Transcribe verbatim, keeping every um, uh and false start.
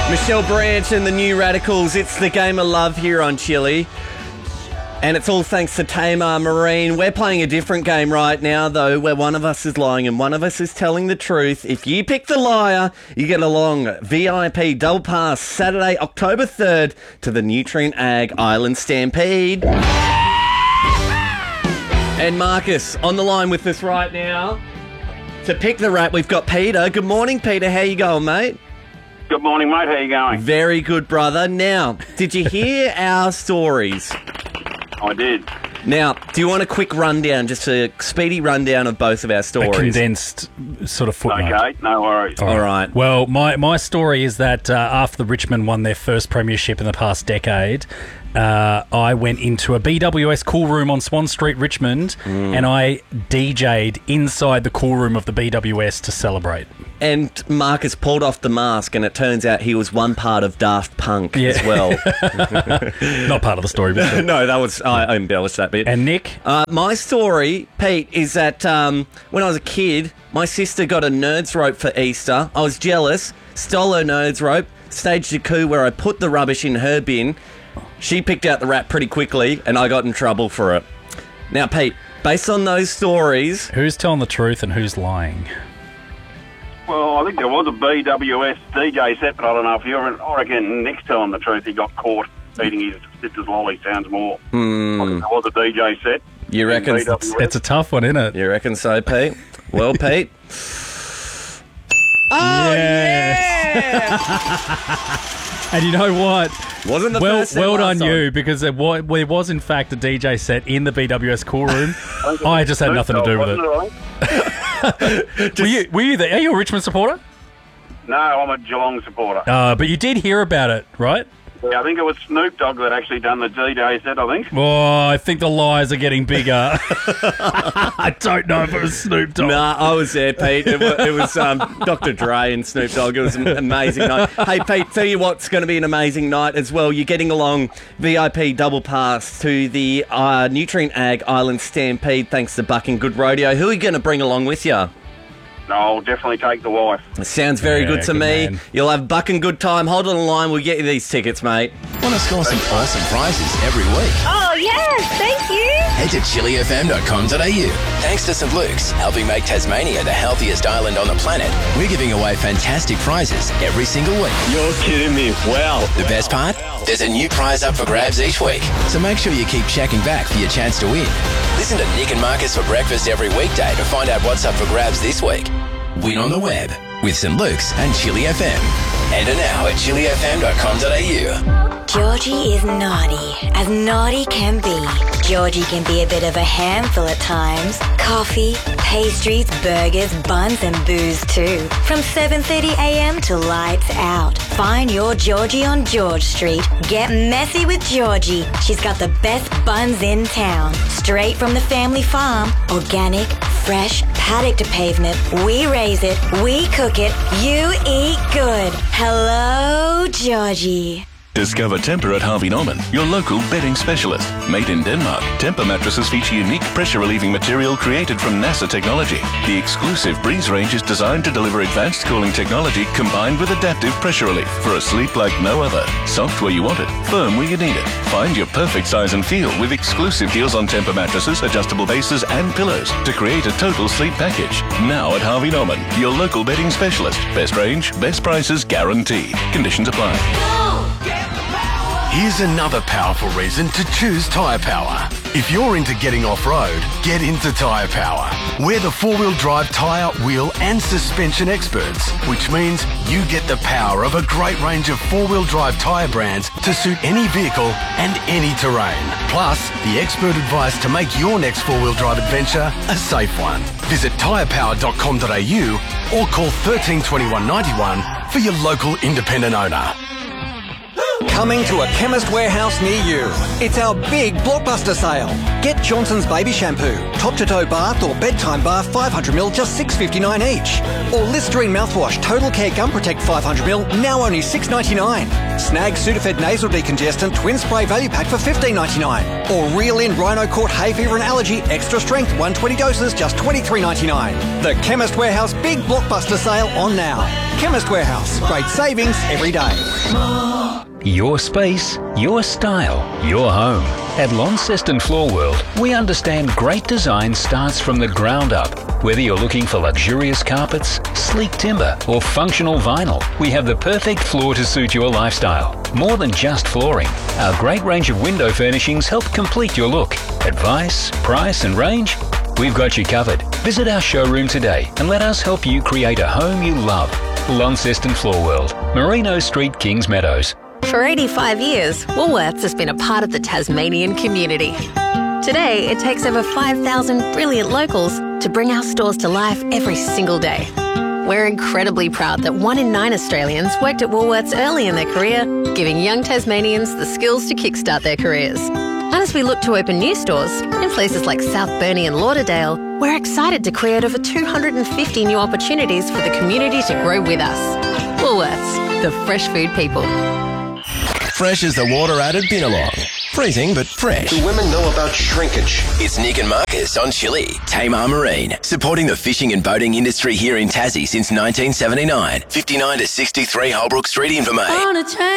Michelle Branch and the New Radicals. It's the game of love here on Chili. And it's all thanks to Tamar Marine. We're playing a different game right now, though, where one of us is lying and one of us is telling the truth. If you pick the liar, you get a long V I P double pass Saturday, October third to the Nutrient Ag Island Stampede. And Marcus, on the line with us right now. To pick the rap, we've got Peter. Good morning, Peter. How you going, mate? Good morning, mate. How you going? Very good, brother. Now, did you hear our stories? I did. Now, do you want a quick rundown, just a speedy rundown of both of our stories? A condensed sort of footnote. Okay, no worries. All right. All right. Well, my, my story is that uh, after the Richmond won their first premiership in the past decade, uh, I went into a B W S cool room on Swan Street, Richmond, mm. and I D J'd inside the cool room of the B W S to celebrate. And Marcus pulled off the mask, and it turns out he was one part of Daft Punk yeah. as well. Not part of the story, but no, that was I, I embellished that bit. And Nick, uh, my story, Pete, is that um, when I was a kid, my sister got a Nerds rope for Easter. I was jealous, stole her Nerds rope, staged a coup where I put the rubbish in her bin. She picked out the rat pretty quickly, and I got in trouble for it. Now, Pete, based on those stories, who's telling the truth and who's lying? Well, I think there was a B W S D J set, but I don't know if you're. I reckon Nick's telling the truth. He got caught eating his sister's lolly. Sounds more. Mm. I think there was a D J set. You reckon? It's, it's a tough one, isn't it? You reckon so, Pete? Well, Pete. Oh, yes. Yeah! And you know what? Wasn't the well, first well done time. you, because there was, there was in fact a D J set in the B W S cool room. I just had nothing to do with it. it were you? Were you there? Are you a Richmond supporter? No, I'm a Geelong supporter. Uh, but you did hear about it, right? Yeah, I think it was Snoop Dogg that actually done the D J set, I think. Oh, I think the lies are getting bigger. I don't know if it was Snoop Dogg. Nah, I was there, Pete. It was, it was um, Doctor Dre and Snoop Dogg. It was an amazing night. Hey, Pete, tell you what's going to be an amazing night as well. You're getting along V I P double pass to the uh, Nutrient Ag Island Stampede thanks to Buck and Good Rodeo. Who are you going to bring along with you? No, I'll definitely take the wife. Sounds very yeah, good to good me. Man. You'll have Buck and Good time. Hold on the line. We'll get you these tickets, mate. Want to score some awesome prizes every week? Oh, yes, thank you. Head to chili f m dot com dot a u. Thanks to Saint Luke's, helping make Tasmania the healthiest island on the planet, we're giving away fantastic prizes every single week. You're kidding me. Wow. The best part? There's a new prize up for grabs each week. So make sure you keep checking back for your chance to win. Listen to Nick and Marcus for breakfast every weekday to find out what's up for grabs this week. Win on the web with Saint Luke's and Chili F M. Enter now at chili f m dot com dot a u. Georgie is naughty, as naughty can be. Georgie can be a bit of a handful at times. Coffee, pastries, burgers, buns and booze too. From seven thirty a m to lights out. Find your Georgie on George Street. Get messy with Georgie. She's got the best buns in town. Straight from the family farm. Organic, fresh, paddock to pavement. We raise it, we cook it, you eat good. Hello, Georgie. Discover Temper at Harvey Norman, your local bedding specialist. Made in Denmark, Temper mattresses feature unique pressure-relieving material created from NASA technology. The exclusive Breeze range is designed to deliver advanced cooling technology combined with adaptive pressure relief for a sleep like no other. Soft where you want it, firm where you need it. Find your perfect size and feel with exclusive deals on Temper mattresses, adjustable bases and pillows to create a total sleep package. Now at Harvey Norman, your local bedding specialist. Best range, best prices guaranteed. Conditions apply. Here's another powerful reason to choose Tyre Power. If you're into getting off-road, get into Tyre Power. We're the four-wheel drive tyre, wheel and suspension experts, which means you get the power of a great range of four-wheel drive tyre brands to suit any vehicle and any terrain. Plus, the expert advice to make your next four-wheel drive adventure a safe one. Visit tyre power dot com dot a u or call one three two one, nine one for your local independent owner. Coming to a Chemist Warehouse near you. It's our big blockbuster sale. Get Johnson's Baby Shampoo, top-to-toe bath or bedtime bath five hundred milliliters, just six dollars fifty-nine each. Or Listerine Mouthwash Total Care Gum Protect five hundred milliliters, now only six dollars ninety-nine. Snag Sudafed Nasal Decongestant Twin Spray Value Pack for fifteen ninety-nine. Or Reel In Rhino Court Hay Fever and Allergy Extra Strength one hundred twenty doses, just twenty-three ninety-nine. The Chemist Warehouse Big Blockbuster Sale on now. Chemist Warehouse. Great savings every day. Your space, your style, your home. At Launceston Floor World, we understand great design starts from the ground up. Whether you're looking for luxurious carpets, sleek timber, or functional vinyl, we have the perfect floor to suit your lifestyle. More than just flooring, our great range of window furnishings help complete your look. Advice, price, and range? We've got you covered. Visit our showroom today and let us help you create a home you love. Launceston Floor World, Merino Street, Kings Meadows. For eighty-five years, Woolworths has been a part of the Tasmanian community. Today, it takes over five thousand brilliant locals to bring our stores to life every single day. We're incredibly proud that one in nine Australians worked at Woolworths early in their career, giving young Tasmanians the skills to kickstart their careers. And as we look to open new stores in places like South Burnie and Lauderdale, we're excited to create over two hundred fifty new opportunities for the community to grow with us. Woolworths, the fresh food people. Fresh as the water out at Binalong. Freezing but fresh. Do women know about shrinkage? It's Nick and Marcus on Chili. Tamar Marine, supporting the fishing and boating industry here in Tassie since nineteen seventy-nine. fifty-nine to sixty-three Holbrook Street, Invermay.